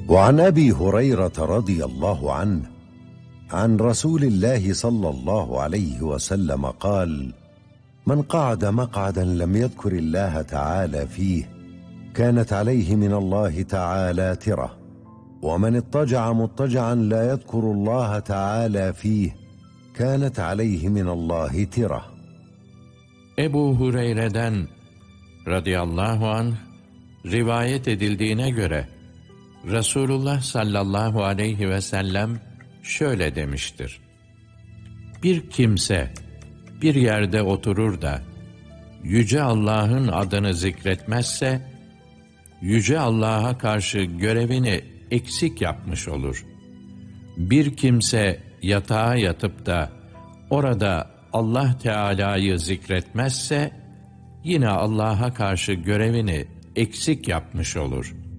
وعن أبي هريرة رضي الله عنه عن رسول الله صلى الله عليه وسلم قال: من قعد مقعدا لم يذكر الله تعالى فيه كانت عليه من الله تعالى ترة، ومن اضطجع مضطجعا لا يذكر الله تعالى فيه كانت عليه من الله ترة. Ebu Hureyre'den radıyallahu anh rivayet edildiğine göre Resulullah sallallahu aleyhi ve sellem şöyle demiştir: Bir kimse bir yerde oturur da Yüce Allah'ın adını zikretmezse, Yüce Allah'a karşı görevini eksik yapmış olur. Bir kimse yatağa yatıp da orada Allah Teala'yı zikretmezse, yine Allah'a karşı görevini eksik yapmış olur.